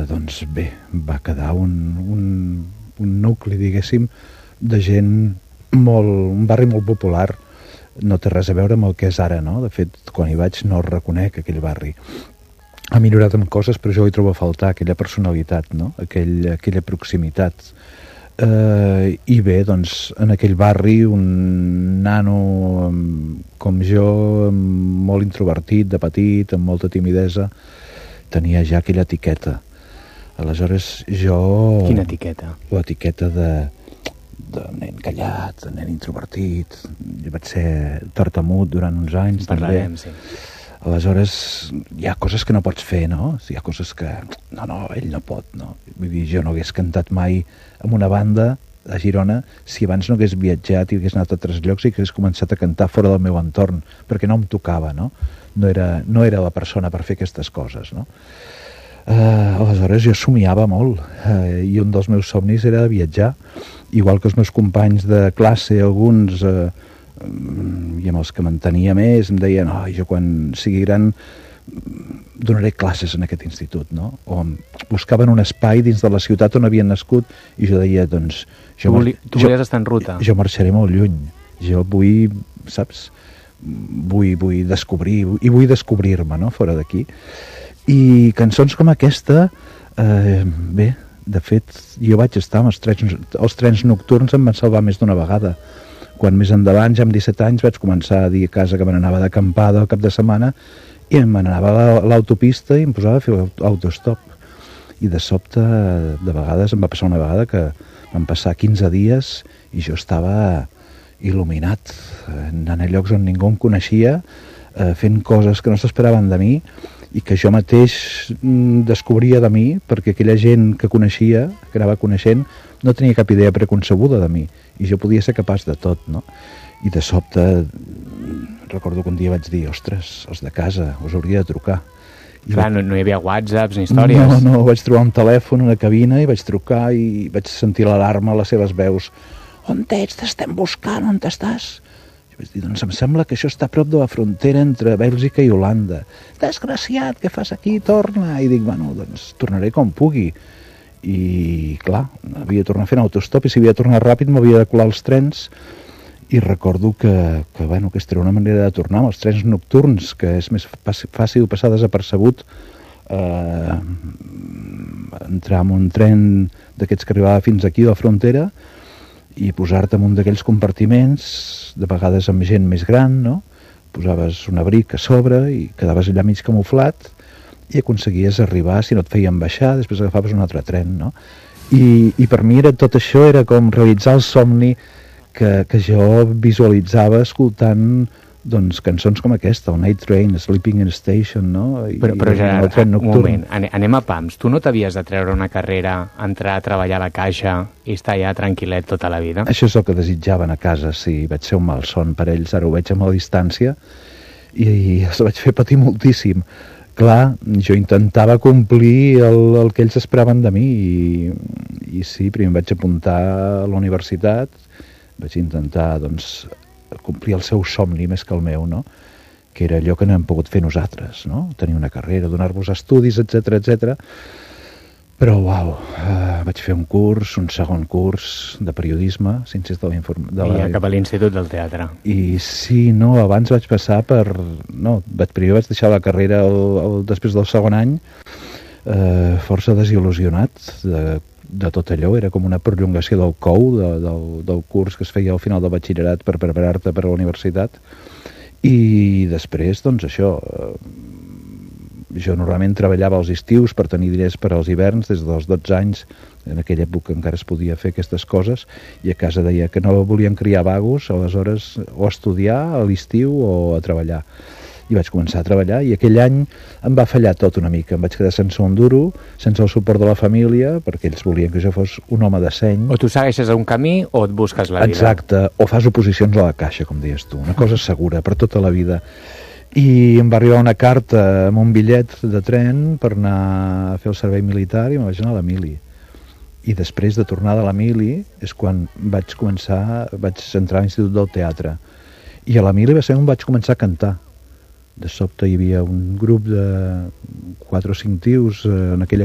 doncs bé, va quedar un nucli, diguéssim, de gent un barri molt popular. No té res a veure amb el que és ara, no? De fet, quan hi vaig no reconec aquell barri. Ha millorat en coses, però jo hi trobo a faltar aquella personalitat, no? Aquella proximitat. I bé, doncs, en aquell barri, un nano com jo, molt introvertit, de petit, amb molta timidesa, tenia ja aquella etiqueta. Aleshores, jo... Quina etiqueta? L'etiqueta de nen callat, de nen introvertit. Jo vaig ser tartamut durant uns anys. Parlarem, sí. Aleshores, hi ha coses que no pots fer, no? Hi ha coses que... No, ell no pot, no? Vull dir, jo no hagués cantat mai amb una banda a Girona si abans no hagués viatjat i hagués anat a altres llocs i hagués començat a cantar fora del meu entorn, perquè no em tocava, no? No era la persona per fer aquestes coses, no? Aleshores jo somiava molt i un dels meus somnis era viatjar, igual que els meus companys de classe, alguns i amb els que m'entenia més em deien, jo quan sigui gran donaré classes en aquest institut, no? O buscaven un espai dins de la ciutat on havien nascut i jo deia, doncs... Tu volies estar en ruta? Jo marxaré molt lluny, jo vull, saps? Vull descobrir, i vull descobrir-me, no?, fora d'aquí. I cançons com aquesta, bé, de fet, jo vaig estar amb els trens nocturns, em van salvar més d'una vegada. Quan més endavant, ja amb 17 anys, vaig començar a dir a casa que me n'anava d'acampada al cap de setmana i me n'anava a l'autopista i em posava a fer autostop. I de sobte, de vegades, em va passar una vegada que van passar 15 dies i jo estava il·luminat, anant a llocs on ningú em coneixia, fent coses que no s'esperaven de mi i que jo mateix descobria de mi, perquè aquella gent que coneixia, que anava coneixent, no tenia cap idea preconcebuda de mi, i jo podia ser capaç de tot, no? I de sobte, recordo que un dia vaig dir, ostres, els de casa, us hauria de trucar. Clar, no hi havia whatsapps ni històries. No, vaig trobar un telèfon, una cabina, i vaig trucar, i vaig sentir l'alarma, les seves veus. On ets? T'estem buscant, on estàs? Jo vaig dir, doncs em sembla que això està a prop de la frontera entre Bèlgica i Holanda. Desgraciat, què fas aquí? Torna! I dic, bueno, doncs tornaré com pugui. I, clar, havia de tornar fent autostop, i si havia de tornar ràpid m'havia de colar els trens, i recordo que aquesta era una manera de tornar amb els trens nocturns, que és més fàcil passar desapercebut, entrar en un tren d'aquests que arribava fins aquí a la frontera i posar-te en un d'aquells compartiments, de vegades amb gent més gran, no? Posaves un abric a sobre i quedaves allà mig camuflat i aconseguies arribar, si no et feien baixar, després agafaves un altre tren, no? I per mi tot això era com realitzar el somni que jo visualitzava escoltant doncs cançons com aquesta, el Night Train, Sleeping in a Station, no? Però Gerard, un moment, anem a pams. Tu no t'havies de treure una carrera, entrar a treballar a la caixa i estar allà tranquil·let tota la vida? Això és el que desitjaven a casa, sí. Vaig ser un malson per ells, ara ho veig amb la distància i els vaig fer patir moltíssim. Clar, jo intentava complir el que ells esperaven de mi i sí, primer em vaig apuntar a la universitat, vaig intentar, doncs, complir el seu somni més que el meu, no? Que era allò que no hem pogut fer nosaltres, no? Tenir una carrera, donar-vos estudis, etc. Però, uau, vaig fer un segon curs de periodisme, ciències de la informació... I cap a l'Institut del Teatre. I sí, no, abans vaig passar per... No, primer vaig deixar la carrera després del segon any, força desil·lusionat de tot allò, era com una prolongació del COU, del curs que es feia al final del batxillerat per preparar-te per a la universitat, i després, doncs això, jo normalment treballava als estius per tenir diners per als hiverns des dels 12 anys, en aquella època encara es podia fer aquestes coses, i a casa deia que no volien criar vagos, aleshores o estudiar a l'estiu o a treballar. I vaig començar a treballar, i aquell any em va fallar tot una mica. Em vaig quedar sense un duro, sense el suport de la família, perquè ells volien que jo fos un home de seny. O tu segueixes un camí o et busques la vida. Exacte, o fas oposicions a la caixa, com deies tu, una cosa segura per tota la vida. I em va arribar una carta amb un bitllet de tren per anar a fer el servei militar i me'n vaig anar a la mili. I després de tornar de la mili és quan vaig entrar a l'Institut del Teatre. I a la mili va ser on vaig començar a cantar. De sobte hi havia un grup de 4 o 5 tios en aquella